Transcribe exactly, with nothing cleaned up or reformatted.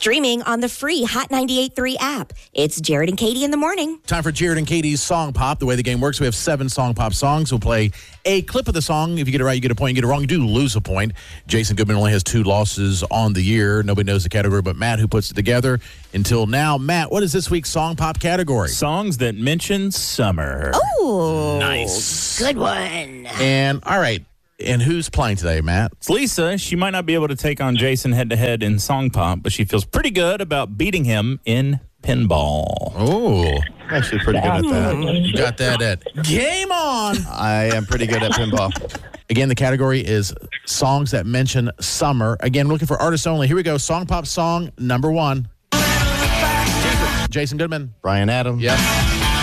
Streaming on the free Hot ninety-eight point three app. It's Jared and Katie in the morning. Time for Jared and Katie's Song Pop. The way the game works, we have seven Song Pop songs. We'll play a clip of the song. If you get it right, you get a point. You get it wrong, you do lose a point. Jason Goodman only has two losses on the year. Nobody knows the category but Matt, who puts it together. Until now, Matt, what is this week's Song Pop category? Songs that mention summer. Oh, Nice. Good one. And, all right. And who's playing today, Matt? It's Lisa. She might not be able to take on Jason head-to-head in Song Pop, but she feels pretty good about beating him in pinball. Oh, Actually pretty good at that. you got that at Game On. I am pretty good at pinball. Again, the category is songs that mention summer. Again, we're looking for artists only. Here we go. Song Pop song number one. Jason Goodman. Bryan Adams. Yes.